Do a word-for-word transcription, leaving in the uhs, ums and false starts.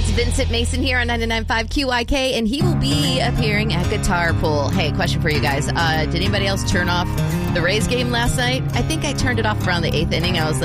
That's Vincent Mason here on ninety-nine point five Q I K, and he will be appearing at Guitar Pool. Hey, question for you guys. Uh, did anybody else turn off the Rays game last night? I think I turned it off around the eighth inning. I was like,